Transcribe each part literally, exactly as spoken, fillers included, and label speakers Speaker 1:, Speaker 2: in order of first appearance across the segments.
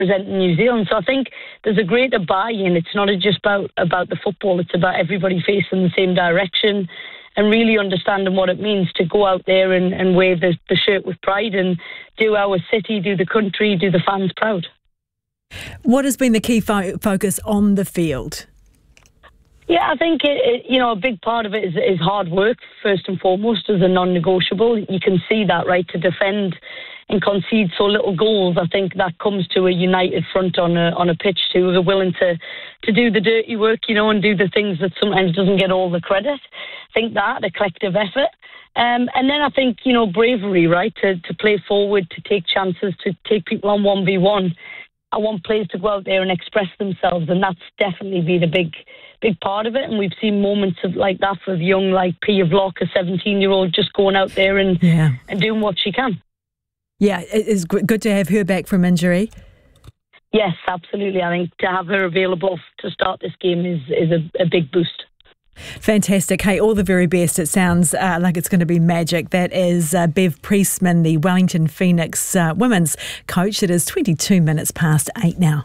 Speaker 1: representing New Zealand. So I think there's a greater buy-in. It's not just about, about the football, it's about everybody facing the same direction and really understanding what it means to go out there and, and wave the, the shirt with pride and do our city, do the country, do the fans proud.
Speaker 2: What has been the key fo- focus on the field?
Speaker 1: Yeah, I think, it, it, you know, a big part of it is, is hard work, first and foremost, as a non-negotiable. You can see that, right, to defend and concede so little goals. I think that comes to a united front on a on a pitch too, who are willing to, to do the dirty work, you know, and do the things that sometimes doesn't get all the credit. I think that, a collective effort. Um, and then I think, you know, bravery, right, to, to play forward, to take chances, to take people on one v one. I want players to go out there and express themselves, and that's definitely been a big, big part of it. And we've seen moments of like that with young, like Pia Vlock, a seventeen-year-old, just going out there and
Speaker 2: yeah.
Speaker 1: and doing what she can.
Speaker 2: Yeah, it is good to have her back from injury.
Speaker 1: Yes, absolutely. I think to have her available to start this game is, is a, a big boost.
Speaker 2: Fantastic. Hey, all the very best. It sounds uh, like it's going to be magic. That is uh, Bev Priestman, the Wellington Phoenix uh, women's coach. It is twenty-two minutes past eight now.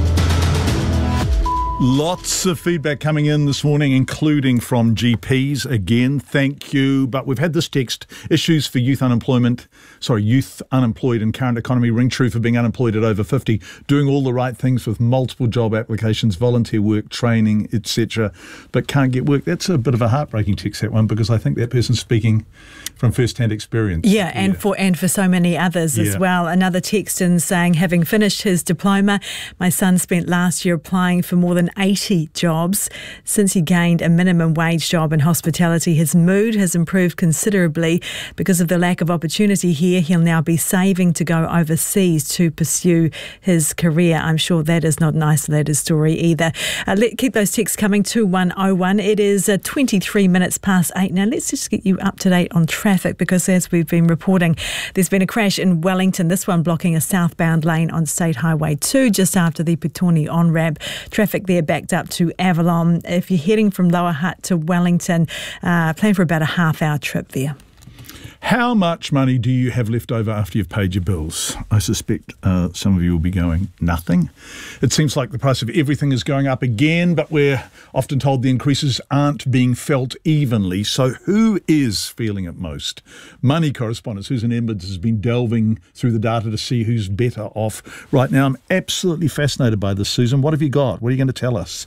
Speaker 3: Lots of feedback coming in this morning, including from G Ps. Again, thank you. But we've had this text: issues for youth unemployment, sorry, youth unemployed in current economy ring true for being unemployed at over fifty, doing all the right things with multiple job applications, volunteer work, training, et cetera, but can't get work. That's a bit of a heartbreaking text, that one, because I think that person's speaking from first-hand experience.
Speaker 2: Yeah, and yeah. for and for so many others yeah. as well. Another text in saying, having finished his diploma, my son spent last year applying for more than eighty jobs. Since he gained a minimum wage job in hospitality, his mood has improved considerably. Because of the lack of opportunity here, he'll now be saving to go overseas to pursue his career. I'm sure that is not an isolated story either. Uh, let, keep those texts coming, two one oh one. It is uh, twenty-three minutes past eight. Now let's just get you up to date on traffic, because as we've been reporting, there's been a crash in Wellington, this one blocking a southbound lane on State Highway two just after the Petone on-ramp. Traffic there backed up to Avalon. If you're heading from Lower Hutt to Wellington, uh, plan for about a half hour trip there.
Speaker 3: How much money do you have left over after you've paid your bills? I suspect uh, some of you will be going, nothing. It seems like the price of everything is going up again, but we're often told the increases aren't being felt evenly. So who is feeling it most? Money correspondent Susan Edmonds has been delving through the data to see who's better off right now. I'm absolutely fascinated by this, Susan. What have you got? What are you going to tell us?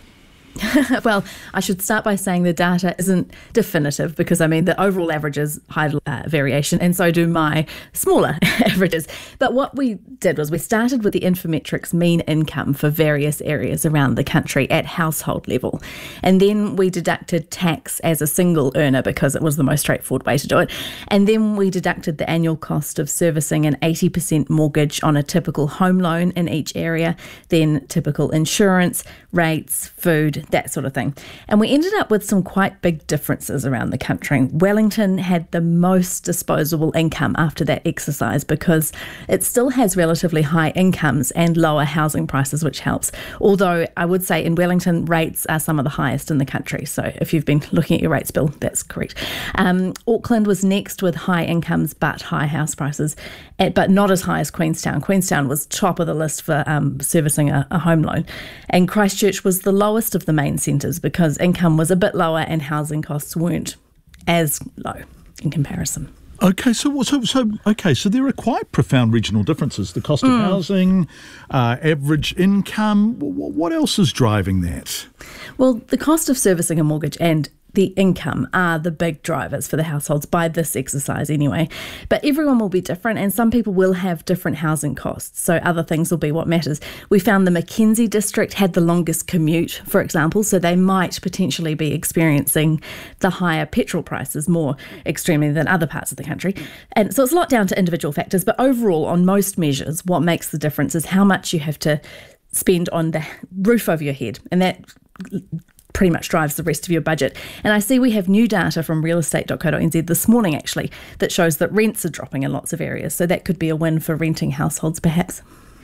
Speaker 4: Well, I should start by saying the data isn't definitive, because, I mean, the overall averages hide uh, variation, and so do my smaller averages. But what we did was we started with the Infometrics mean income for various areas around the country at household level. And then we deducted tax as a single earner, because it was the most straightforward way to do it. And then we deducted the annual cost of servicing an eighty percent mortgage on a typical home loan in each area, then typical insurance, rates, food, that sort of thing. And we ended up with some quite big differences around the country. Wellington had the most disposable income after that exercise, because it still has relatively high incomes and lower housing prices, which helps. Although I would say in Wellington, rates are some of the highest in the country. So if you've been looking at your rates bill, that's correct. Um, Auckland was next with high incomes but high house prices, but not as high as Queenstown. Queenstown was top of the list for um, servicing a, a home loan. And Christchurch was the lowest of the main centres, because income was a bit lower and housing costs weren't as low in comparison.
Speaker 3: Okay, so so so okay, so there are quite profound regional differences. The cost of mm. housing, uh, average income. What else is driving that?
Speaker 4: Well, the cost of servicing a mortgage and the income are the big drivers for the households by this exercise anyway. But everyone will be different, and some people will have different housing costs, so other things will be what matters. We found the Mackenzie district had the longest commute, for example, so they might potentially be experiencing the higher petrol prices more extremely than other parts of the country. And so it's a lot down to individual factors, but overall, on most measures, what makes the difference is how much you have to spend on the roof over your head, and that pretty much drives the rest of your budget. And I see we have new data from real estate dot co dot n z this morning, actually, that shows that rents are dropping in lots of areas. So that could be a win for renting households, perhaps.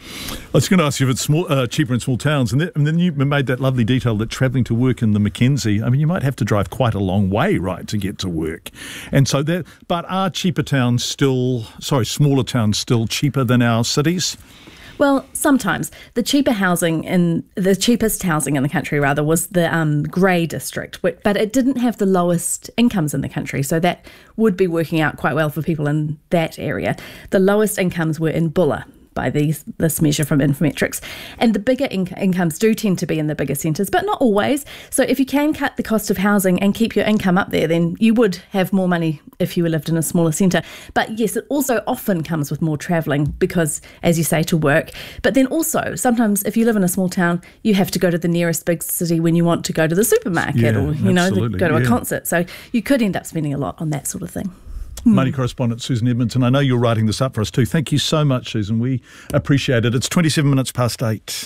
Speaker 3: I was going to ask you if it's small, uh, cheaper in small towns. And, that, and then you made that lovely detail that travelling to work in the Mackenzie, I mean, you might have to drive quite a long way, right, to get to work. And so that, but are cheaper towns still, sorry, smaller towns still cheaper than our cities?
Speaker 4: Well, sometimes. The cheaper housing in the cheapest housing in the country, rather, was the um, Grey district, but it didn't have the lowest incomes in the country, so that would be working out quite well for people in that area. The lowest incomes were in Bulla, by these, this measure from Infometrics. And the bigger in- incomes do tend to be in the bigger centres, but not always. So if you can cut the cost of housing and keep your income up there, then you would have more money if you lived in a smaller centre. But yes, it also often comes with more travelling because, as you say, to work. But then also, sometimes if you live in a small town, you have to go to the nearest big city when you want to go to the supermarket
Speaker 3: yeah,
Speaker 4: or, you know, the, go to
Speaker 3: yeah.
Speaker 4: a concert. So you could end up spending a lot on that sort of thing.
Speaker 3: Money correspondent Susan Edmonton, I know you're writing this up for us too. Thank you so much, Susan. We appreciate it. It's twenty-seven minutes past eight.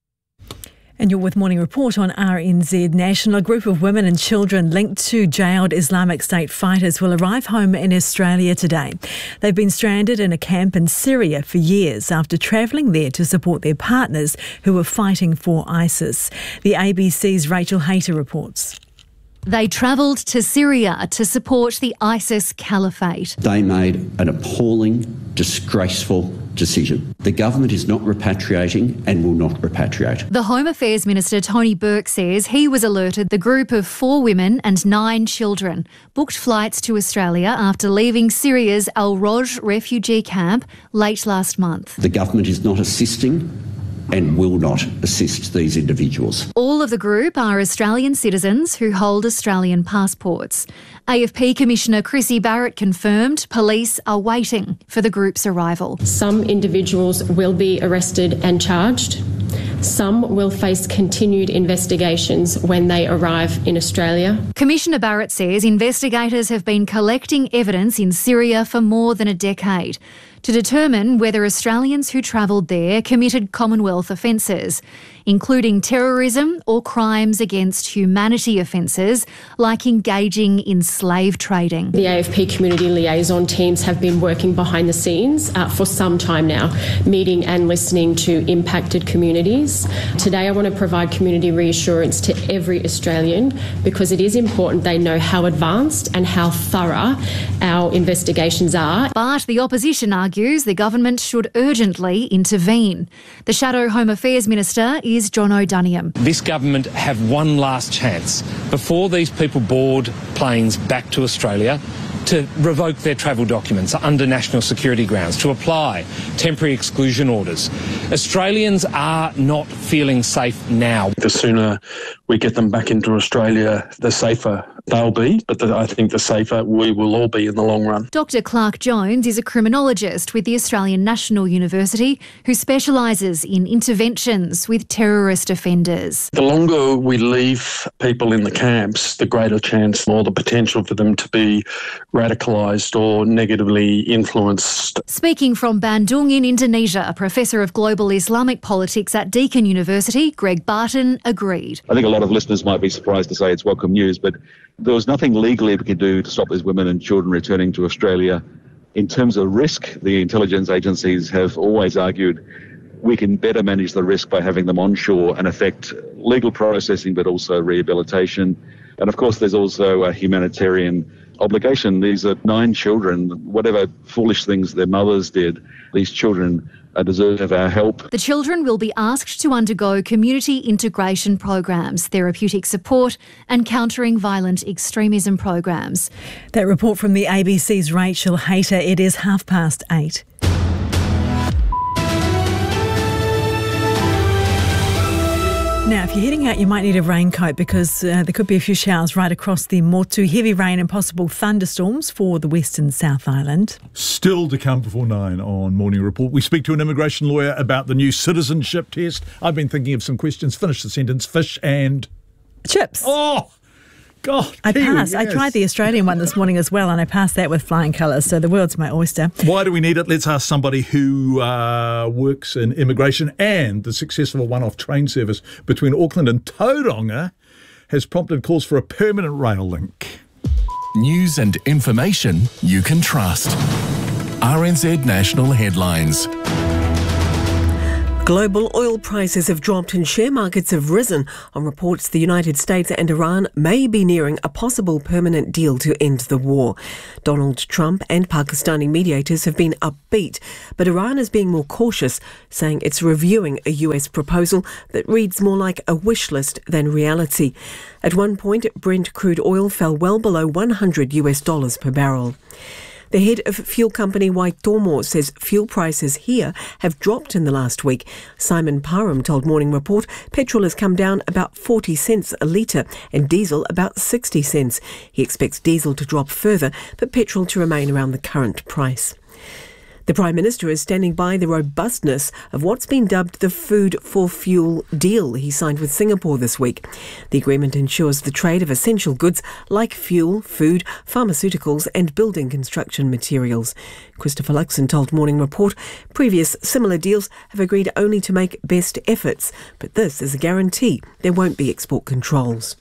Speaker 2: And you're with Morning Report on R N Z National. A group of women and children linked to jailed Islamic State fighters will arrive home in Australia today. They've been stranded in a camp in Syria for years after travelling there to support their partners who were fighting for ISIS. The A B C's Rachel Hayter reports.
Speaker 5: They travelled to Syria to support the ISIS caliphate.
Speaker 6: They made an appalling, disgraceful decision. The government is not repatriating and will not repatriate.
Speaker 5: The Home Affairs Minister Tony Burke says he was alerted the group of four women and nine children booked flights to Australia after leaving Syria's Al Roj refugee camp late last month.
Speaker 6: The government is not assisting and will not assist these individuals.
Speaker 5: All of the group are Australian citizens who hold Australian passports. A F P Commissioner Chrissy Barrett confirmed police are waiting for the group's arrival.
Speaker 7: Some individuals will be arrested and charged. Some will face continued investigations when they arrive in Australia.
Speaker 5: Commissioner Barrett says investigators have been collecting evidence in Syria for more than a decade to determine whether Australians who travelled there committed Commonwealth offences, including terrorism or crimes against humanity offences like engaging in slave trading.
Speaker 7: The A F P community liaison teams have been working behind the scenes uh, for some time now, meeting and listening to impacted communities. Today I want to provide community reassurance to every Australian because it is important they know how advanced and how thorough our investigations are.
Speaker 5: But the opposition argues the government should urgently intervene. The Shadow Home Affairs Minister is John O'Duniam.
Speaker 8: This government have one last chance before these people board planes back to Australia to revoke their travel documents under national security grounds, to apply temporary exclusion orders. Australians are not feeling safe now.
Speaker 9: The sooner we get them back into Australia, the safer they'll be, but the, I think the safer we will all be in the long run.
Speaker 5: Doctor Clark Jones is a criminologist with the Australian National University who specialises in interventions with terrorist offenders.
Speaker 9: The longer we leave people in the camps, the greater chance or the potential for them to be radicalised or negatively influenced.
Speaker 5: Speaking from Bandung in Indonesia, a professor of global Islamic politics at Deakin University, Greg Barton, agreed.
Speaker 10: I think a lot of listeners might be surprised to say it's welcome news, but there was nothing legally we could do to stop these women and children returning to Australia. In terms of risk, the intelligence agencies have always argued we can better manage the risk by having them onshore and affect legal processing, but also rehabilitation. And of course, there's also a humanitarian obligation. These are nine children. Whatever foolish things their mothers did, these children deserve our help.
Speaker 5: The children will be asked to undergo community integration programs, therapeutic support and countering violent extremism programs.
Speaker 2: That report from the A B C's Rachel Hayter. It is half past eight. Now, if you're heading out, you might need a raincoat because uh, there could be a few showers right across the Motu. Heavy rain and possible thunderstorms for the Western South Island.
Speaker 3: Still to come before nine on Morning Report. We speak to an immigration lawyer about the new citizenship test. I've been thinking of some questions. Finish the sentence. Fish and...
Speaker 2: chips.
Speaker 3: Oh, God.
Speaker 2: I
Speaker 3: Kiwi,
Speaker 2: passed.
Speaker 3: yes.
Speaker 2: I tried the Australian one this morning as well, and I passed that with flying colours, so the world's my oyster.
Speaker 3: Why do we need it? Let's ask somebody who uh, works in immigration, and the successful one-off train service between Auckland and Tauranga has prompted calls for a permanent rail link.
Speaker 11: News and information you can trust. R N Z National Headlines.
Speaker 12: Global oil prices have dropped and share markets have risen on reports the United States and Iran may be nearing a possible permanent deal to end the war. Donald Trump and Pakistani mediators have been upbeat, but Iran is being more cautious, saying it's reviewing a U S proposal that reads more like a wish list than reality. At one point, Brent crude oil fell well below one hundred US dollars per barrel. The head of fuel company Waitomo says fuel prices here have dropped in the last week. Simon Parham told Morning Report petrol has come down about forty cents a litre and diesel about sixty cents. He expects diesel to drop further, but petrol to remain around the current price. The Prime Minister is standing by the robustness of what's been dubbed the Food for Fuel deal he signed with Singapore this week. The agreement ensures the trade of essential goods like fuel, food, pharmaceuticals and building construction materials. Christopher Luxon told Morning Report previous similar deals have agreed only to make best efforts, but this is a guarantee there won't be export controls.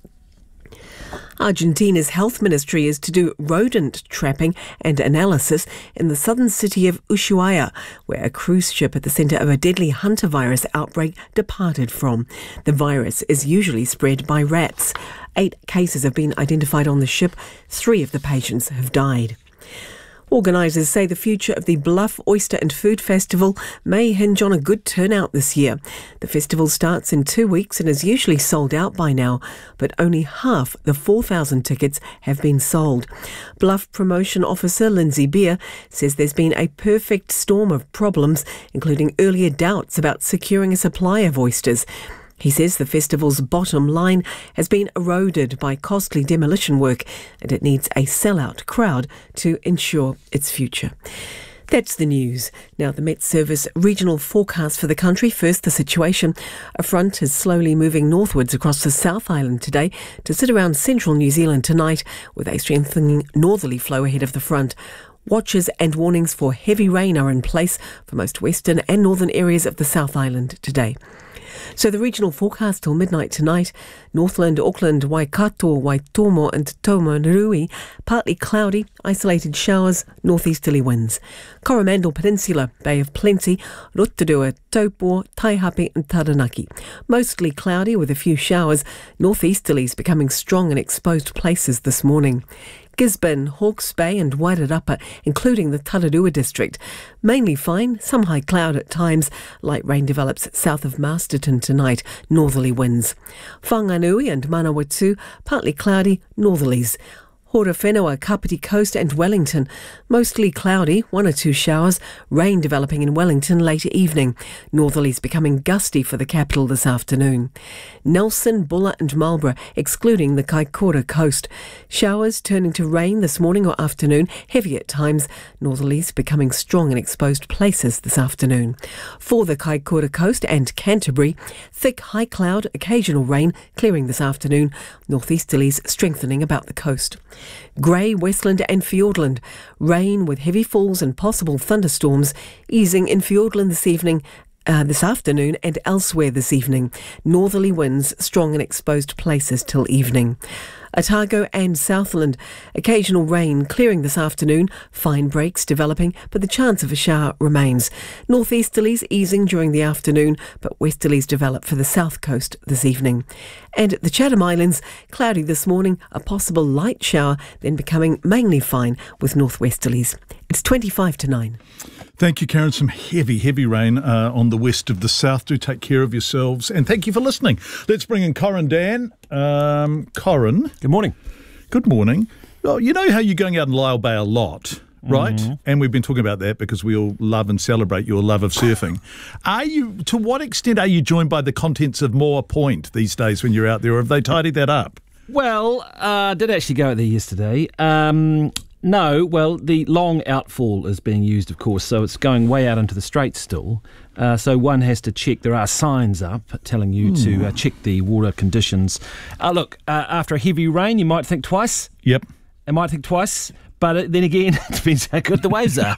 Speaker 12: Argentina's health ministry is to do rodent trapping and analysis in the southern city of Ushuaia, where a cruise ship at the centre of a deadly hantavirus outbreak departed from. The virus is usually spread by rats. Eight cases have been identified on the ship. Three of the patients have died. Organisers say the future of the Bluff Oyster and Food Festival may hinge on a good turnout this year. The festival starts in two weeks and is usually sold out by now, but only half the four thousand tickets have been sold. Bluff Promotion Officer Lindsay Beer says there's been a perfect storm of problems, including earlier doubts about securing a supply of oysters. He says the festival's bottom line has been eroded by costly demolition work and it needs a sellout crowd to ensure its future. That's the news. Now, the Met Service regional forecast for the country. First, the situation. A front is slowly moving northwards across the South Island today to sit around central New Zealand tonight with a strengthening northerly flow ahead of the front. Watches and warnings for heavy rain are in place for most western and northern areas of the South Island today. So the regional forecast till midnight tonight: Northland, Auckland, Waikato, Waitomo and Taumarunui, partly cloudy, isolated showers, northeasterly winds. Coromandel Peninsula, Bay of Plenty, Rotorua, Taupo, Taihape and Taranaki. Mostly cloudy with a few showers, northeasterlies becoming strong in exposed places this morning. Gisborne, Hawke's Bay and Wairarapa, including the Tararua district. Mainly fine, some high cloud at times. Light rain develops south of Masterton tonight, northerly winds. Whanganui and Manawatu, partly cloudy, northerlies. Horowhenua, Kapiti Coast and Wellington. Mostly cloudy, one or two showers. Rain developing in Wellington later evening. Northerlies becoming gusty for the capital this afternoon. Nelson, Buller and Marlborough, excluding the Kaikoura coast. Showers turning to rain this morning or afternoon, heavy at times. Northerlies becoming strong in exposed places this afternoon. For the Kaikoura coast and Canterbury, thick high cloud, occasional rain, clearing this afternoon. Northeasterlies strengthening about the coast. Grey, Westland and Fiordland. Rain with heavy falls and possible thunderstorms, easing in Fiordland this evening, uh, this afternoon and elsewhere this evening. Northerly winds strong in exposed places till evening. Otago and Southland, occasional rain clearing this afternoon, fine breaks developing, but the chance of a shower remains. Northeasterlies easing during the afternoon, but westerlies develop for the south coast this evening. And the Chatham Islands, cloudy this morning, a possible light shower, then becoming mainly fine with northwesterlies. It's twenty-five to nine.
Speaker 3: Thank you, Karen. Some heavy, heavy rain uh, on the west of the south. Do take care of yourselves. And thank you for listening. Let's bring in Corin Dan. Um, Corin.
Speaker 13: Good morning.
Speaker 3: Good morning. Well, you know how you're going out in Lyle Bay a lot, right?
Speaker 13: Mm-hmm.
Speaker 3: And we've been talking about that because we all love and celebrate your love of surfing. Are you, to what extent are you joined by the contents of Moore Point these days when you're out there, or have they tidied that up?
Speaker 13: Well, I uh, did actually go out there yesterday. Um... No, well, the long outfall is being used, of course, so it's going way out into the Straits still. Uh, so one has to check. There are signs up telling you mm. to uh, check the water conditions. Uh, look, uh, after a heavy rain, you might think twice.
Speaker 3: Yep.
Speaker 13: I might think twice. But then again, it depends how good the waves are.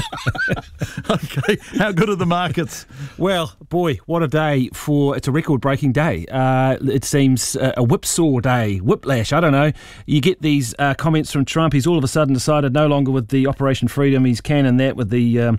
Speaker 3: Okay, how good are the markets?
Speaker 13: Well, boy, what a day for, it's a record-breaking day. Uh, it seems uh, a whipsaw day, whiplash, I don't know. You get these uh, comments from Trump. He's all of a sudden decided no longer with the Operation Freedom. He's canning that with the... Um,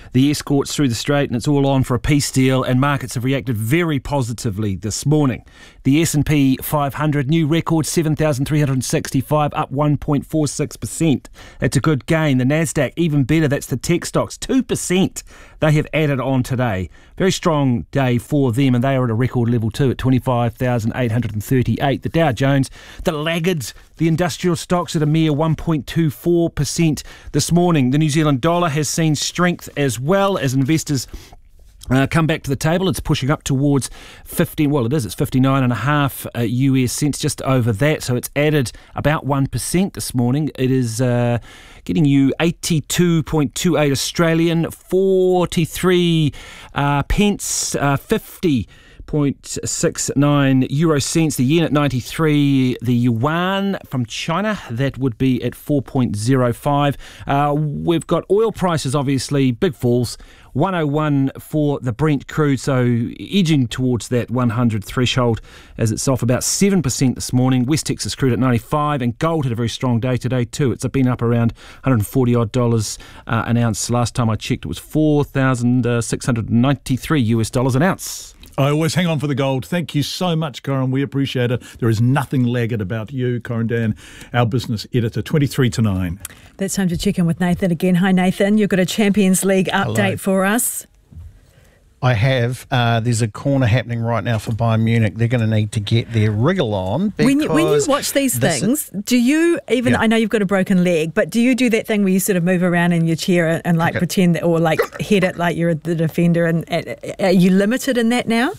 Speaker 13: the escorts through the strait, and it's all on for a peace deal, and markets have reacted very positively this morning. The S and P five hundred, new record seven thousand three hundred sixty-five, up one point four six percent. That's a good gain. The Nasdaq, even better, that's the tech stocks, two percent. They have added on today. Very strong day for them, and they are at a record level too at twenty-five thousand eight hundred thirty-eight. The Dow Jones, the laggards, the industrial stocks at a mere one point two four percent this morning. The New Zealand dollar has seen strength as well as investors Uh, come back to the table. It's pushing up towards fifty. Well, it is. It's fifty-nine and a half uh, U S cents, just over that. So it's added about one percent this morning. It is uh, getting you eighty-two point two eight Australian, forty-three uh, pence, uh, fifty point six nine euro cents. The yen at ninety-three. The yuan from China, that would be at four point zero five. Uh, we've got oil prices, obviously, big falls. one oh one for the Brent crude, so edging towards that one hundred threshold as it's off about seven percent this morning. West Texas crude at ninety-five, and gold had a very strong day today too. It's been up around one hundred forty odd dollars uh, an ounce. Last time I checked, it was four thousand six hundred ninety-three U S dollars an ounce.
Speaker 3: I always hang on for the gold. Thank you so much, Corin. We appreciate it. There is nothing laggard about you, Corin Dan, our business editor, twenty-three to nine.
Speaker 2: That's time to check in with Nathan again. Hi, Nathan. You've got a Champions League update
Speaker 14: Hello.
Speaker 2: for us.
Speaker 14: I have. Uh, there's a corner happening right now for Bayern Munich. They're going to need to get their wriggle on.
Speaker 2: When you, when you watch these things, do you even, yeah. I know you've got a broken leg, but do you do that thing where you sort of move around in your chair and like okay. pretend that, or like head it like you're the defender, and, and are you limited in that now?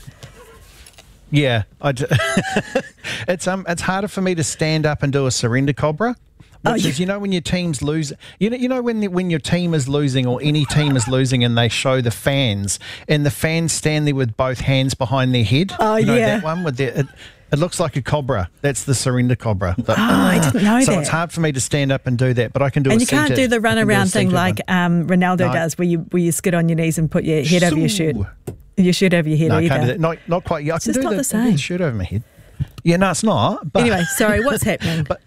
Speaker 14: Yeah. I d- it's um it's harder for me to stand up and do a surrender cobra. Which oh, yeah. is, you know, when your team's losing, you know, you know when the, when your team is losing or any team is losing, and they show the fans, and the fans stand there with both hands behind their head.
Speaker 2: Oh
Speaker 14: you know,
Speaker 2: yeah,
Speaker 14: that one with their. It, it looks like a cobra. That's the surrender cobra. But,
Speaker 2: oh, I didn't know
Speaker 14: so
Speaker 2: that.
Speaker 14: So it's hard for me to stand up and do that, but I can do.
Speaker 2: And
Speaker 14: a
Speaker 2: you can't
Speaker 14: seated,
Speaker 2: do the run around thing like um, Ronaldo
Speaker 14: no.
Speaker 2: does, where you where you skid on your knees and put your head over your shirt. Your shirt over your head.
Speaker 14: No,
Speaker 2: either.
Speaker 14: I can't do that. Not not quite. Yeah, I
Speaker 2: it's
Speaker 14: can
Speaker 2: just
Speaker 14: do
Speaker 2: not
Speaker 14: the,
Speaker 2: the same.
Speaker 14: do the shirt over my head. Yeah, no, it's not. But
Speaker 2: anyway, sorry, what's happening?
Speaker 14: But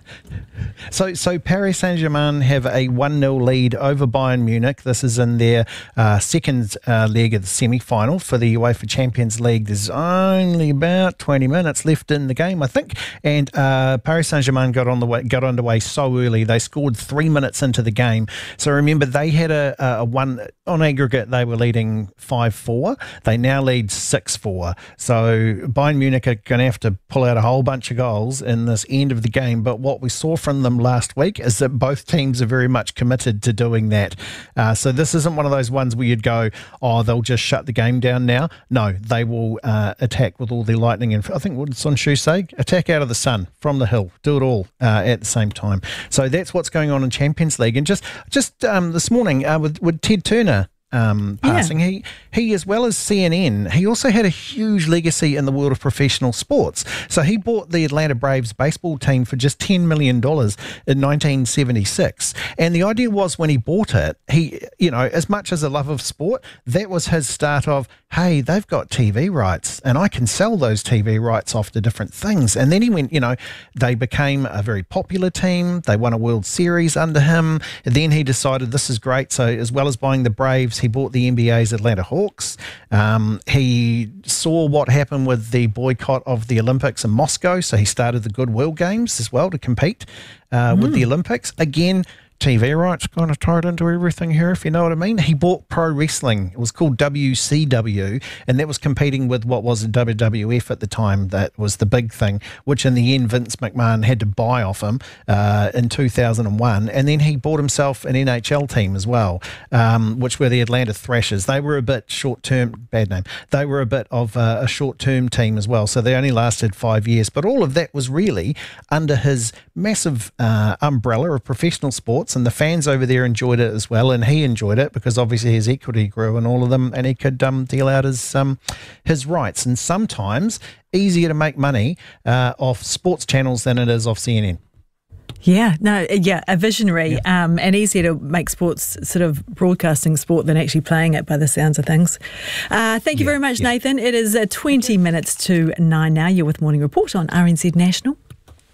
Speaker 14: so, so Paris Saint-Germain have a one nil lead over Bayern Munich. This is in their uh, second uh, leg of the semi-final for the UEFA Champions League. There's only about twenty minutes left in the game, I think, and uh, Paris Saint-Germain got on the way, got underway so early. They scored three minutes into the game. So remember, they had a, a one on aggregate. They were leading five four. They now lead six four. So Bayern Munich are going to have to pull out a whole bunch of goals in this end of the game. But what we saw from them last week is that both teams are very much committed to doing that. Uh, so this isn't one of those ones where you'd go, oh, they'll just shut the game down now. No, they will uh, attack with all their lightning. And I think, what did Sun Shu say? Attack out of the sun, from the hill, do it all uh, at the same time. So that's what's going on in Champions League. And just just um, this morning uh, with, with Ted Turner, Um, passing. Yeah. He, he, as well as C N N, he also had a huge legacy in the world of professional sports. So he bought the Atlanta Braves baseball team for just ten million dollars in nineteen seventy-six. And the idea was, when he bought it, he, you know, as much as a love of sport, that was his start of, hey, they've got T V rights and I can sell those T V rights off to different things. And then he went, you know, they became a very popular team. They won a World Series under him. And then he decided, this is great. So as well as buying the Braves, he bought the N B A's Atlanta Hawks. Um, he saw what happened with the boycott of the Olympics in Moscow, so he started the Goodwill Games as well to compete uh, mm. with the Olympics. Again, T V rights kind of tied into everything here, if you know what I mean. He bought pro wrestling. It was called W C W, and that was competing with what was the W W F at the time. That was the big thing, which in the end Vince McMahon had to buy off him uh, in two thousand one. And then he bought himself an N H L team as well, um, which were the Atlanta Thrashers. They were a bit short-term, bad name, they were a bit of a, a short-term team as well, so they only lasted five years. But all of that was really under his massive uh, umbrella of professional sports, and the fans over there enjoyed it as well, and he enjoyed it because obviously his equity grew in all of them, and he could um, deal out his um, his rights. And sometimes easier to make money uh, off sports channels than it is off C N N.
Speaker 2: Yeah, no, yeah, a visionary yeah. um, and easier to make sports sort of broadcasting sport than actually playing it by the sounds of things. Uh, thank you yeah, very much, yeah. Nathan. It is uh, twenty minutes to nine now. You're with Morning Report on R N Z National.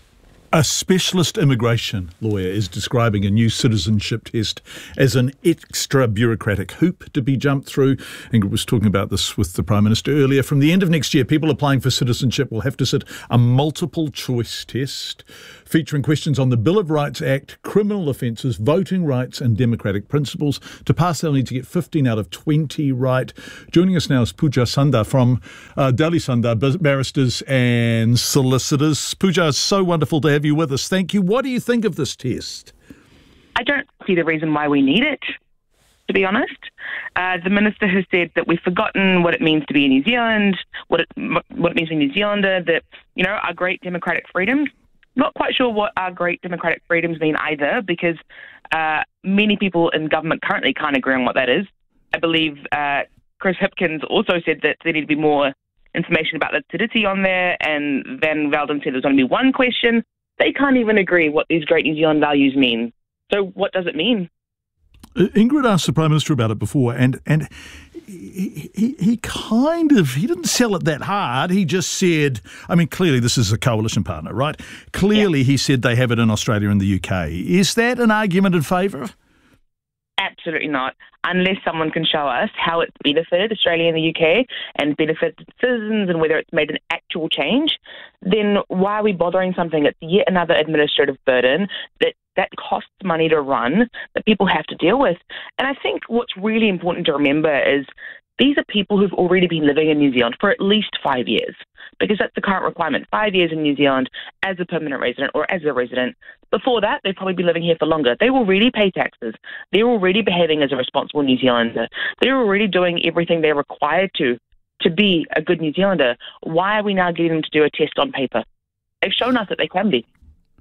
Speaker 3: A specialist immigration lawyer is describing a new citizenship test as an extra bureaucratic hoop to be jumped through. Ingrid was talking about this with the Prime Minister earlier. From the end of next year, people applying for citizenship will have to sit a multiple choice test featuring questions on the Bill of Rights Act, criminal offences, voting rights and democratic principles. To pass, they'll need to get fifteen out of twenty right. Joining us now is Pooja Sundar from uh, Daily Sundar, Barristers and Solicitors. Pooja, it's so wonderful to have you with us. Thank you. What do you think of this test?
Speaker 15: I don't see the reason why we need it, to be honest. Uh, the Minister has said that we've forgotten what it means to be in New Zealand, what it, what it means to be a New Zealander, that, you know, our great democratic freedoms. Not quite sure what our great democratic freedoms mean either, because uh, many people in government currently can't agree on what that is. I believe uh, Chris Hipkins also said that there need to be more information about the Tiriti on there, and Van Velden said there's going to be one question. They can't even agree what these great New Zealand values mean. So what does it mean?
Speaker 3: Ingrid asked the Prime Minister about it before, and and he, he, he kind of, he didn't sell it that hard. He just said, I mean, clearly this is a coalition partner, right? Clearly yeah. He said they have it in Australia and the U K. Is that an argument in favour?
Speaker 15: Absolutely not. Unless someone can show us how it's benefited Australia and the U K and benefited citizens and whether it's made an actual change, then why are we bothering something? It's yet another administrative burden that, that costs money to run, that people have to deal with. And I think what's really important to remember is these are people who've already been living in New Zealand for at least five years, because that's the current requirement, five years in New Zealand as a permanent resident or as a resident. Before that, they've probably been living here for longer. They already pay taxes. They're already behaving as a responsible New Zealander. They're already doing everything they're required to to be a good New Zealander. Why are we now getting them to do a test on paper? They've shown us that they can be.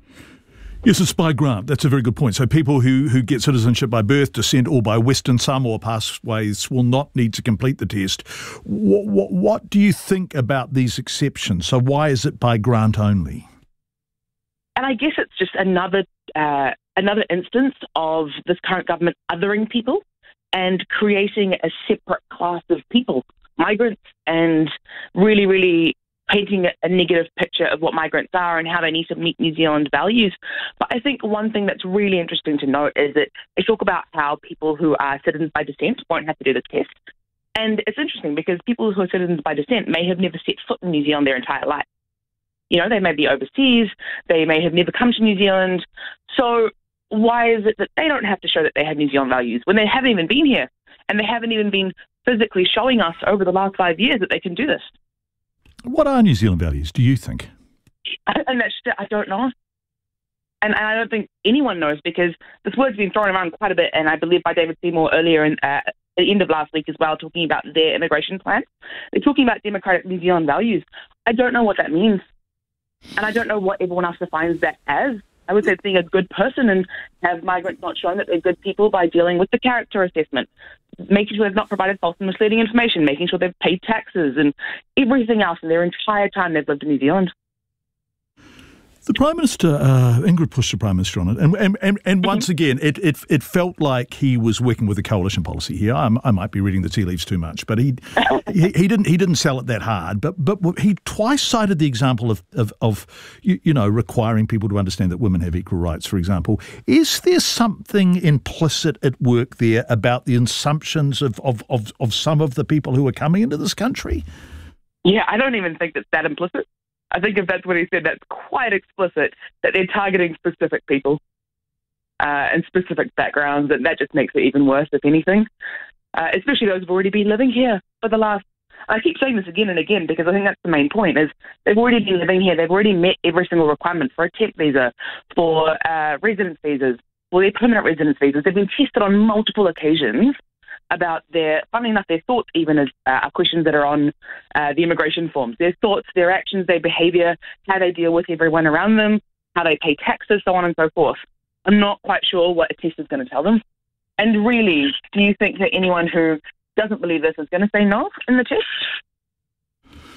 Speaker 3: Yes, it's by grant. That's a very good point. So people who, who get citizenship by birth, descent or by Western Samoa pathways will not need to complete the test. What, what, what do you think about these exceptions? So why is it by grant only?
Speaker 15: And I guess it's just another uh, another instance of this current government othering people and creating a separate class of people, migrants, and really, really painting a negative picture of what migrants are and how they need to meet New Zealand values. But I think one thing that's really interesting to note is that they talk about how people who are citizens by descent won't have to do this test. And it's interesting because people who are citizens by descent may have never set foot in New Zealand their entire life. You know, they may be overseas, they may have never come to New Zealand. So why is it that they don't have to show that they have New Zealand values when they haven't even been here and they haven't even been physically showing us over the last five years that they can do this?
Speaker 3: What are New Zealand values, do you think?
Speaker 15: And that's just, I don't know. And, and I don't think anyone knows, because this word's been thrown around quite a bit, and I believe by David Seymour earlier in, uh, at the end of last week as well, talking about their immigration plan. They're talking about democratic New Zealand values. I don't know what that means. And I don't know what everyone else defines that as. I would say it's being a good person, and have migrants not shown that they're good people by dealing with the character assessment, making sure they've not provided false and misleading information, making sure they've paid taxes and everything else in their entire time they've lived in New Zealand.
Speaker 3: The Prime Minister, uh, Ingrid pushed the Prime Minister on it, and and, and, and once again, it, it it felt like he was working with a coalition policy here. I, I might be reading the tea leaves too much, but he, he he didn't he didn't sell it that hard. But but he twice cited the example of of, of you, you know requiring people to understand that women have equal rights, for example. Is there something implicit at work there about the assumptions of of, of, of some of the people who are coming into this country?
Speaker 15: Yeah, I don't even think that's that implicit. I think if that's what he said, that's quite explicit, that they're targeting specific people uh, and specific backgrounds, and that just makes it even worse, if anything, uh, especially those who've already been living here for the last... I keep saying this again and again because I think that's the main point, is they've already been living here. They've already met every single requirement for a temp visa, for uh, residence visas, for their permanent residence visas. They've been tested on multiple occasions about their, funnily enough, their thoughts even as uh, are questions that are on uh, the immigration forms. Their thoughts, their actions, their behaviour, how they deal with everyone around them, how they pay taxes, so on and so forth. I'm not quite sure what a test is going to tell them. And really, do you think that anyone who doesn't believe this is going to say no in the test?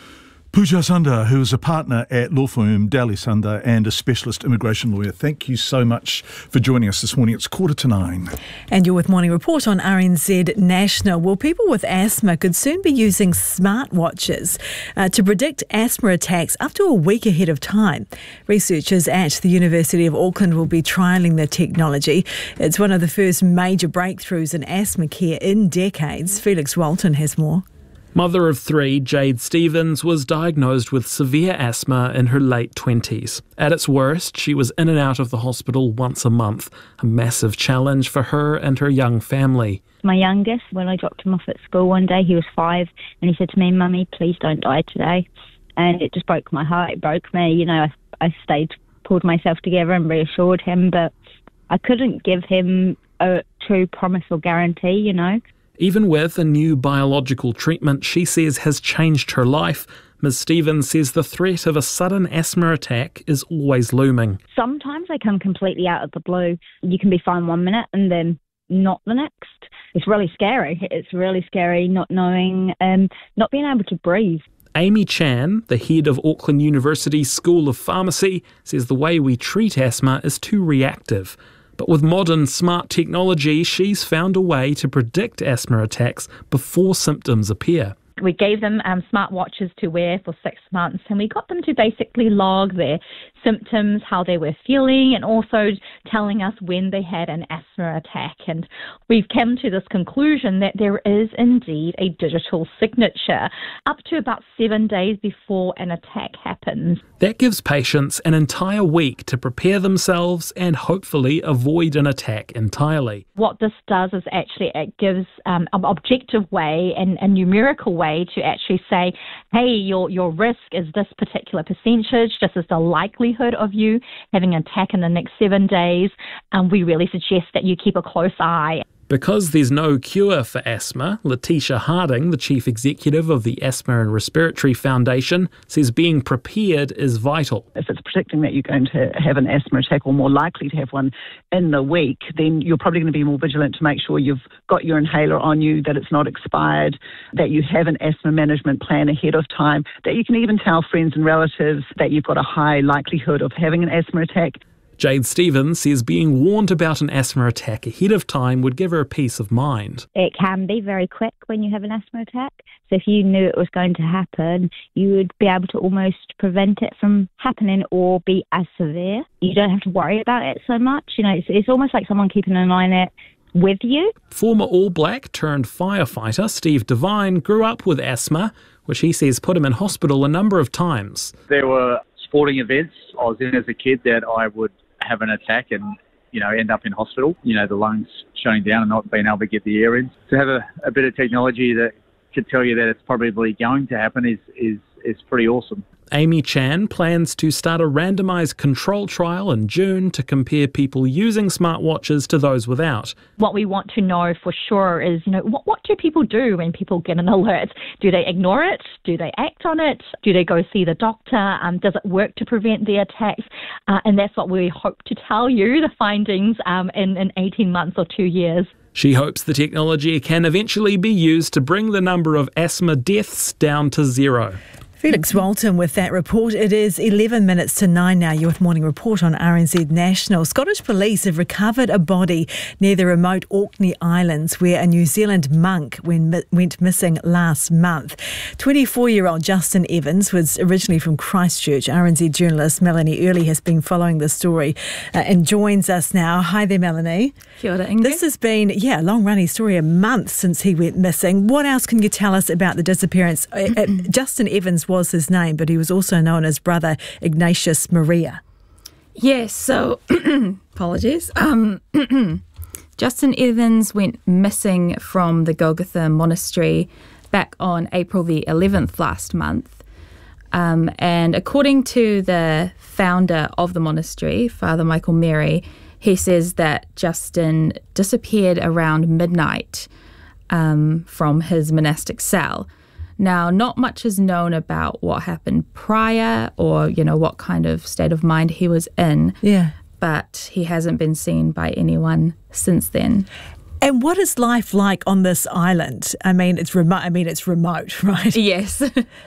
Speaker 3: Pooja Sundar, who is a partner at law firm Dowley Sundar and a specialist immigration lawyer. Thank you so much for joining us this morning. It's quarter to nine.
Speaker 2: And you're with Morning Report on R N Z National. Well, people with asthma could soon be using smartwatches uh, to predict asthma attacks up to a week ahead of time. Researchers at the University of Auckland will be trialling the technology. It's one of the first major breakthroughs in asthma care in decades. Felix Walton has more.
Speaker 16: Mother of three, Jade Stevens, was diagnosed with severe asthma in her late twenties. At its worst, she was in and out of the hospital once a month, a massive challenge for her and her young family.
Speaker 17: My youngest, when I dropped him off at school one day, he was five, and he said to me, "Mummy, please don't die today." And it just broke my heart. It broke me. You know, I, I stayed, pulled myself together and reassured him, but I couldn't give him a true promise or guarantee, you know.
Speaker 16: Even with a new biological treatment she says has changed her life, Miz Stevens says the threat of a sudden asthma attack is always looming.
Speaker 17: Sometimes they come completely out of the blue. You can be fine one minute and then not the next. It's really scary. It's really scary not knowing, um, not being able to breathe.
Speaker 16: Amy Chan, the head of Auckland University's School of Pharmacy, says the way we treat asthma is too reactive. But with modern smart technology, she's found a way to predict asthma attacks before symptoms appear.
Speaker 18: We gave them um, smart watches to wear for six months and we got them to basically log their symptoms, how they were feeling, and also telling us when they had an asthma attack. And we've come to this conclusion that there is indeed a digital signature up to about seven days before an attack happens.
Speaker 16: That gives patients an entire week to prepare themselves and hopefully avoid an attack entirely.
Speaker 18: What this does is actually it gives um, an objective way and a numerical way to actually say, hey, your, your risk is this particular percentage, this is the likelihood of you having an attack in the next seven days, and we really suggest that you keep a close eye.
Speaker 16: Because there's no cure for asthma, Letitia Harding, the chief executive of the Asthma and Respiratory Foundation, says being prepared is vital.
Speaker 19: If it's predicting that you're going to have an asthma attack or more likely to have one in the week, then you're probably going to be more vigilant to make sure you've got your inhaler on you, that it's not expired, that you have an asthma management plan ahead of time, that you can even tell friends and relatives that you've got a high likelihood of having an asthma attack.
Speaker 16: Jade Stevens says being warned about an asthma attack ahead of time would give her a peace of mind.
Speaker 17: It can be very quick when you have an asthma attack. So if you knew it was going to happen, you would be able to almost prevent it from happening or be as severe. You don't have to worry about it so much. You know, it's, it's almost like someone keeping an eye on it with you.
Speaker 16: Former All Black turned firefighter Steve Devine grew up with asthma, which he says put him in hospital a number of times.
Speaker 20: There were sporting events I was in as a kid that I would have an attack and, you know, end up in hospital, you know, the lungs shutting down and not being able to get the air in. To have a, a bit of technology that could tell you that it's probably going to happen is, is, is pretty awesome.
Speaker 16: Amy Chan plans to start a randomised control trial in June to compare people using smartwatches to those without.
Speaker 18: What we want to know for sure is, you know, what, what do people do when people get an alert? Do they ignore it? Do they act on it? Do they go see the doctor? Um, does it work to prevent the attacks? Uh, and that's what we hope to tell you, the findings, um, in, in eighteen months or two years.
Speaker 16: She hopes the technology can eventually be used to bring the number of asthma deaths down to zero.
Speaker 2: Felix Walton with that report. It is eleven minutes to nine now. You're with Morning Report on R N Z National. Scottish police have recovered a body near the remote Orkney Islands where a New Zealand monk went missing last month. twenty-four-year-old Justin Evans was originally from Christchurch. R N Z journalist Melanie Early has been following the story uh, and joins us now. Hi there, Melanie.
Speaker 21: Kia ora, Ingrid.
Speaker 2: This has been, yeah, a long-running story, a month since he went missing. What else can you tell us about the disappearance? uh, uh, Justin Evans was his name, but he was also known as Brother Ignatius Maria.
Speaker 21: Yes, so, apologies. Um, Justin Evans went missing from the Golgotha Monastery back on April the eleventh last month. Um, and according to the founder of the monastery, Father Michael Merry, he says that Justin disappeared around midnight um, from his monastic cell. Now, not much is known about what happened prior or, you know, what kind of state of mind he was in.
Speaker 2: Yeah.
Speaker 21: But he hasn't been seen by anyone since then.
Speaker 2: And what is life like on this island? I mean, it's remote. I mean, it's remote, right?
Speaker 21: Yes.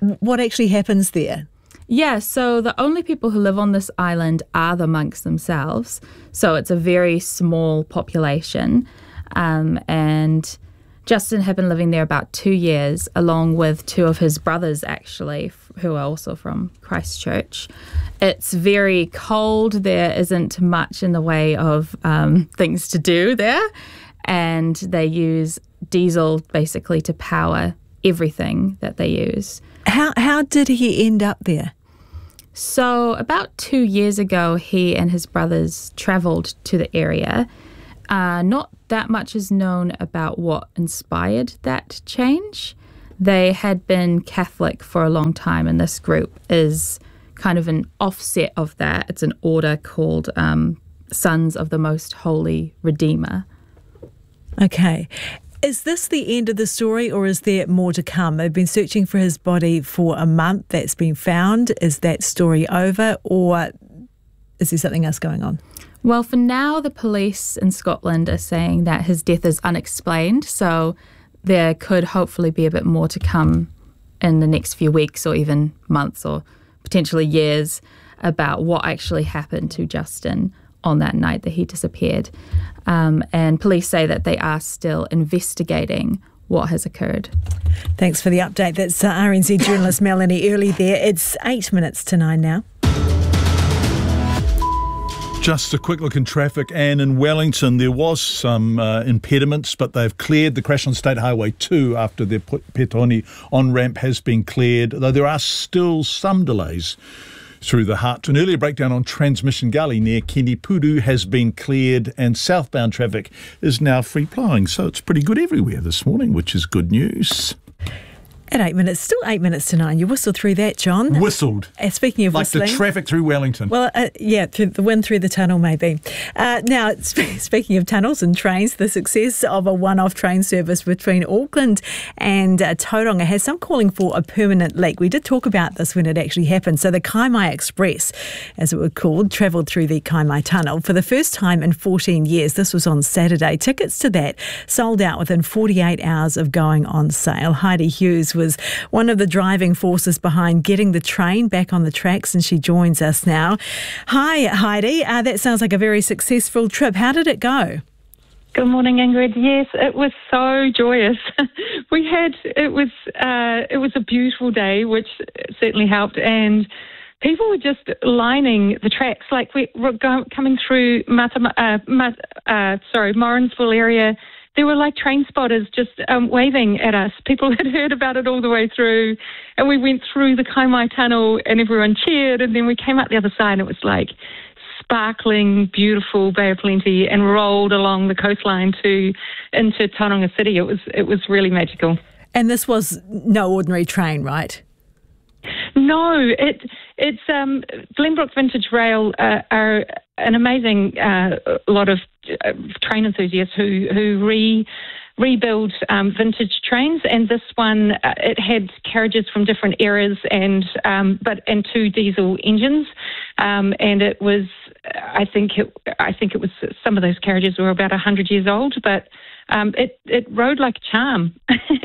Speaker 2: what actually happens there?
Speaker 21: Yeah, so the only people who live on this island are the monks themselves. So it's a very small population. Um, and Justin had been living there about two years, along with two of his brothers, actually, who are also from Christchurch. It's very cold. There isn't much in the way of um, things to do there. And they use diesel basically to power everything that they use.
Speaker 2: How how did he end up there?
Speaker 21: So about two years ago, he and his brothers travelled to the area. Uh, not that much is known about what inspired that change. They had been Catholic for a long time, and this group is kind of an offset of that. It's an order called um, Sons of the Most Holy Redeemer.
Speaker 2: Okay. Is this the end of the story, or is there more to come? They've been searching for his body for a month. That's been found. Is that story over, or is there something else going on?
Speaker 21: Well, for now, the police in Scotland are saying that his death is unexplained, so there could hopefully be a bit more to come in the next few weeks or even months or potentially years about what actually happened to Justin on that night that he disappeared. Um, and police say that they are still investigating what has occurred.
Speaker 2: Thanks for the update. That's uh, R N Z journalist Melanie Early there. It's eight minutes to nine now.
Speaker 3: Just a quick look in traffic, and in Wellington there was some uh, impediments, but they've cleared the crash on State Highway two after their Petoni on-ramp has been cleared, though there are still some delays through the heart. An earlier breakdown on Transmission Gully near Kenipuru has been cleared, and southbound traffic is now free flowing. So it's pretty good everywhere this morning, which is good news.
Speaker 2: At eight minutes, still eight minutes to nine. You whistled through that, John.
Speaker 3: Whistled.
Speaker 2: Uh, speaking of
Speaker 3: like
Speaker 2: whistling.
Speaker 3: Like the traffic through Wellington.
Speaker 2: Well, uh, yeah, through the wind through the tunnel maybe. Uh, now, sp- speaking of tunnels and trains, the success of a one-off train service between Auckland and uh, Tauranga has some calling for a permanent leak. We did talk about this when it actually happened. So the Kaimai Express, as it was called, travelled through the Kaimai Tunnel for the first time in fourteen years. This was on Saturday. Tickets to that sold out within forty-eight hours of going on sale. Heidi Hughes was one of the driving forces behind getting the train back on the tracks, and she joins us now. Hi, Heidi. Uh, that sounds like a very successful trip. How did it go?
Speaker 1: Good morning, Ingrid. Yes, it was so joyous. we had it was uh, it was a beautiful day, which certainly helped, and people were just lining the tracks. Like we were going, coming through Mata, uh, Mat, uh, sorry, Morrinsville area. There were like train spotters just um, waving at us. People had heard about it all the way through, and we went through the Kaimai Tunnel and everyone cheered, and then we came out the other side and it was like sparkling, beautiful Bay of Plenty, and rolled along the coastline to into Tauranga City. It was it was really magical.
Speaker 2: And this was no ordinary train, right?
Speaker 1: No, it it's um, Glenbrook Vintage Rail uh, are an amazing uh, lot of uh, train enthusiasts who who re rebuild um, vintage trains, and this one uh, it had carriages from different eras and um, but and two diesel engines, um, and it was I think it I think it was some of those carriages were about a hundred years old, but. Um, it, it rode like a charm.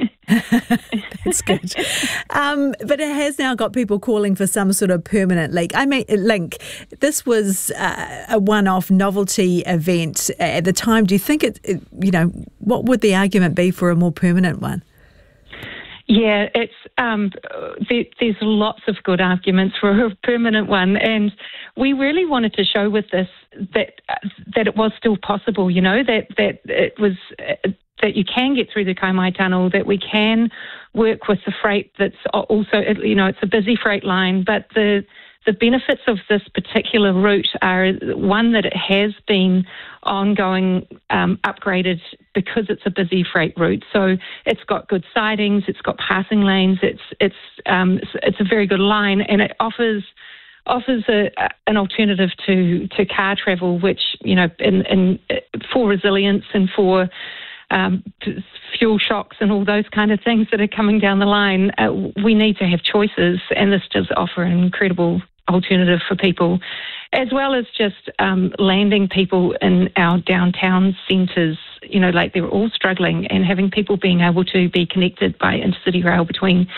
Speaker 2: That's good. Um, but it has now got people calling for some sort of permanent link. I mean, link. This was uh, a one-off novelty event at the time. Do you think it, it, you know, what would the argument be for a more permanent one?
Speaker 1: Yeah, it's um, there, there's lots of good arguments for a permanent one, and we really wanted to show with this that uh, that it was still possible. You know, that that it was uh, that you can get through the Kaimai Tunnel, that we can work with the freight. That's also, you know, it's a busy freight line, but the The benefits of this particular route are, one, that it has been ongoing um, upgraded because it's a busy freight route. So it's got good sidings, it's got passing lanes, it's it's um, it's, it's a very good line, and it offers offers a, an alternative to, to car travel, which, you know, in, in for resilience and for Um, fuel shocks and all those kind of things that are coming down the line, uh, we need to have choices, and this does offer an incredible alternative for people, as well as just um, landing people in our downtown centres. You know, like they're all struggling, and having people being able to be connected by intercity rail between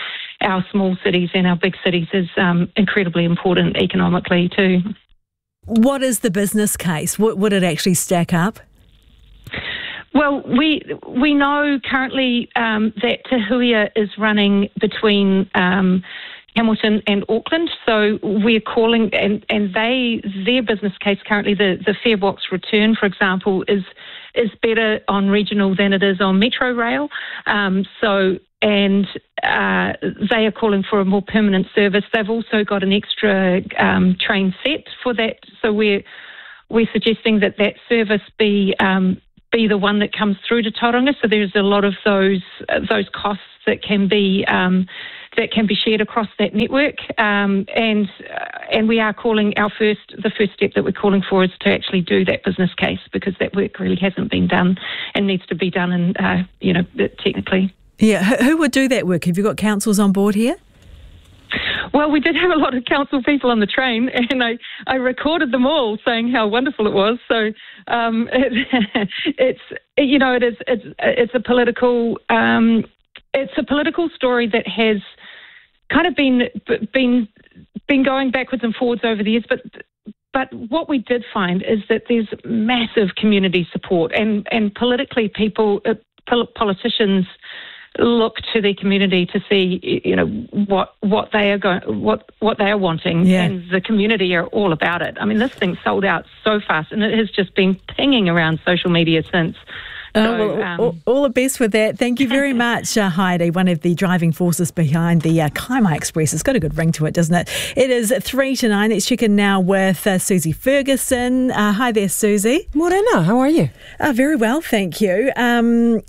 Speaker 1: our small cities and our big cities is um, incredibly important economically too.
Speaker 2: What is the business case? What would it actually stack up?
Speaker 1: Well, we we know currently um, that Te Huia is running between um, Hamilton and Auckland, so we're calling, and, and they their business case currently, the, the fare box return, for example, is is better on regional than it is on Metro Rail. Um, so, and uh, they are calling for a more permanent service. They've also got an extra um, train set for that, so we're we're suggesting that that service be um, be the one that comes through to Tauranga. So there's a lot of those uh, those costs that can be um, that can be shared across that network, um, and uh, and we are calling our first the first step that we're calling for is to actually do that business case, because that work really hasn't been done and needs to be done, and uh, you know technically.
Speaker 2: Yeah, who would do that work? Have you got councils on board here?
Speaker 1: Well, we did have a lot of council people on the train, and I, I recorded them all saying how wonderful it was. So um, it, it's you know it is it's it's a political um, it's a political story that has kind of been been been going backwards and forwards over the years, but. But what we did find is that there's massive community support, and, and politically, people, uh, politicians look to their community to see, you know, what what they are going, what what they are wanting,
Speaker 2: yeah.
Speaker 1: and the community are all about it. I mean, this thing sold out so fast, and it has just been pinging around social media since.
Speaker 2: Oh,
Speaker 1: So,
Speaker 2: well,
Speaker 1: um,
Speaker 2: all, all the best with that. Thank you very much, uh, Heidi, one of the driving forces behind the uh, Kaimai Express. It's got a good ring to it, doesn't it? It is three to nine. Let's check in now with uh, Susie Ferguson. Uh, hi there, Susie.
Speaker 4: Morena, how are you?
Speaker 2: Uh, very well, thank you. Um,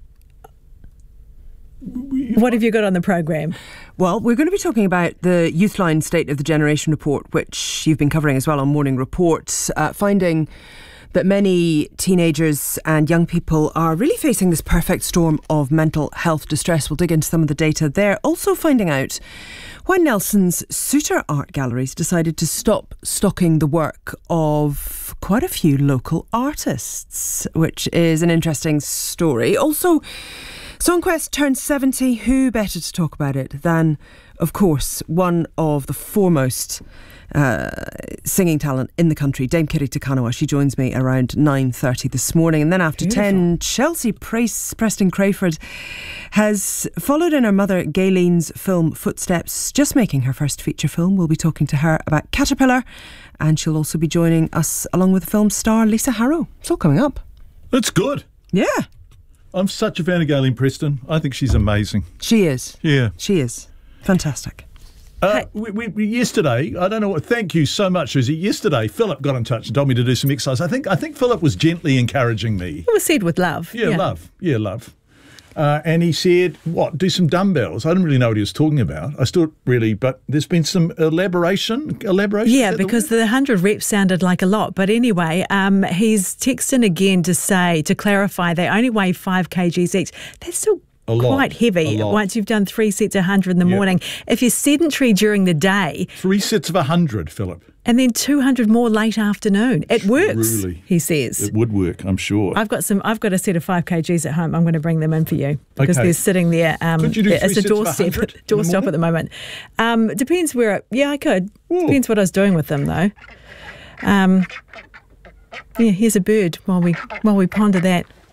Speaker 2: what have you got on the program?
Speaker 4: Well, we're going to be talking about the Youthline State of the Generation report, which you've been covering as well on Morning Report, uh, finding that many teenagers and young people are really facing this perfect storm of mental health distress. We'll dig into some of the data there. Also finding out why Nelson's Suter Art Galleries decided to stop stocking the work of quite a few local artists, which is an interesting story. Also, Songquest turned seventy. Who better to talk about it than, of course, one of the foremost Uh, singing talent in the country, Dame Kiri Te Kanawa. She joins me around nine thirty this morning. And then after Beautiful. ten, Chelsea Price, Preston Crayford has followed in her mother Gayleen's film footsteps, just making her first feature film. We'll be talking to her about Caterpillar, and she'll also be joining us along with the film star Lisa Harrow. It's all coming up.
Speaker 3: That's good.
Speaker 4: Yeah.
Speaker 3: I'm such a fan of Gayleen Preston. I think she's amazing.
Speaker 4: She is.
Speaker 3: Yeah.
Speaker 4: She is. Fantastic.
Speaker 3: Uh, we, we, we, yesterday, I don't know what. Thank you so much, Susie. Yesterday, Philip got in touch and told me to do some exercise. I think I think Philip was gently encouraging me.
Speaker 2: It was said with love.
Speaker 3: Yeah,
Speaker 2: yeah.
Speaker 3: love. Yeah, love. Uh, and he said, "What? Do some dumbbells." I didn't really know what he was talking about. I still really, but there's been some elaboration. Elaboration.
Speaker 2: Yeah, because the, the hundred reps sounded like a lot. But anyway, um, he's texting again to say to clarify they only weigh five kgs each. That's still
Speaker 3: A lot,
Speaker 2: quite heavy
Speaker 3: a lot.
Speaker 2: once you've done three sets of one hundred in the
Speaker 3: Yeah.
Speaker 2: morning. If you're sedentary during the day...
Speaker 3: Three sets of one hundred, Philip.
Speaker 2: And then two hundred more late afternoon. It works,
Speaker 3: Truly.
Speaker 2: he says.
Speaker 3: It would work, I'm sure.
Speaker 2: I've got some. I've got a set of five kgs at home. I'm going to bring them in for you because
Speaker 3: Okay.
Speaker 2: they're sitting there. Um,
Speaker 3: Could you do three
Speaker 2: it's a
Speaker 3: sets of
Speaker 2: doorstep,
Speaker 3: one hundred in the
Speaker 2: doorstop
Speaker 3: morning?
Speaker 2: at the moment. Um, depends where. I, yeah, I could. Depends what I was doing with them though. Um, yeah, here's a bird while we while we ponder that.